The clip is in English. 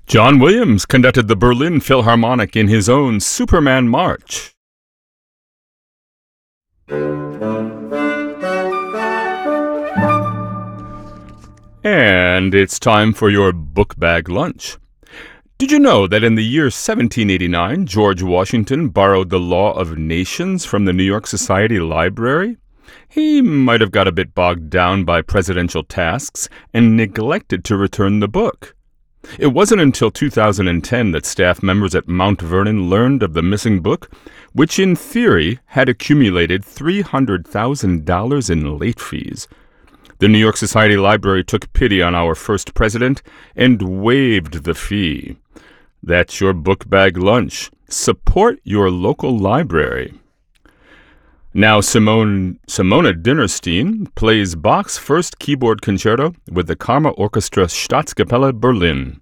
John Williams conducted the Berlin Philharmonic in his own Superman March. And it's time for your book bag lunch. Did you know that in the year 1789, George Washington borrowed the Law of Nations from the New York Society Library? He might have got a bit bogged down by presidential tasks and neglected to return the book. It wasn't until 2010 that staff members at Mount Vernon learned of the missing book, which in theory had accumulated $300,000 in late fees. The New York Society Library took pity on our first president and waived the fee. That's your book bag lunch. Support your local library. Now Simona Dinnerstein plays Bach's first keyboard concerto with the Karma Orchestra Staatskapelle Berlin.